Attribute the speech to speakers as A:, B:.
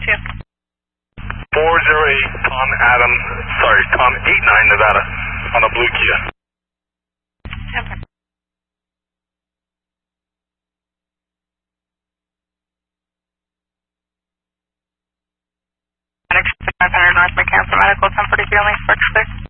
A: 408 Tom 89 Nevada on a blue Kia.
B: 10-4. North McCann for medical 1043 only 46.